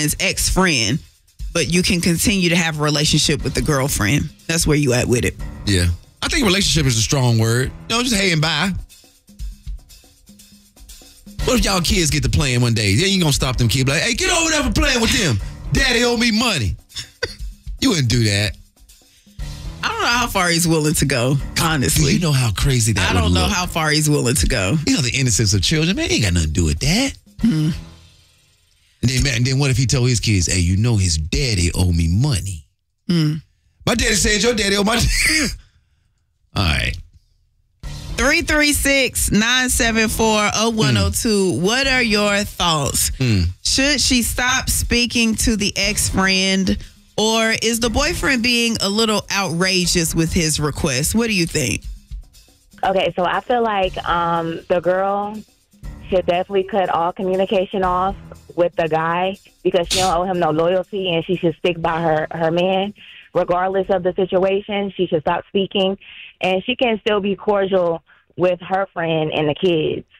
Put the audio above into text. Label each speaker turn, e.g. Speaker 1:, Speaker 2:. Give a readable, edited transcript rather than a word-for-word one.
Speaker 1: boyfriend's ex-friend, but you can continue to have a relationship with the girlfriend. That's where you at with it.
Speaker 2: Yeah. I think relationship is a strong word. Just hey and bye. What if y'all kids get to playing one day? Then you gonna stop them kids like, hey, get over there for playing with them. Daddy owe me money. You wouldn't do that.
Speaker 1: I don't know how far he's willing to go, honestly.
Speaker 2: You know how crazy that would
Speaker 1: I don't know
Speaker 2: look.
Speaker 1: how far he's willing to go.
Speaker 2: You know the innocence of children, man, ain't got nothing to do with that. And then what if he told his kids, hey, you know his daddy owe me money. My daddy said your daddy owe my daddy. All right.
Speaker 1: 336-974-0102. What are your thoughts? Should she stop speaking to the ex-friend, or is the boyfriend being a little outrageous with his request? What do you think?
Speaker 3: Okay, so I feel like the girl should definitely cut all communication off with the guy because she don't owe him no loyalty, and she should stick by her man. Regardless of the situation, she should stop speaking, and she can still be cordial with her friend and the kids.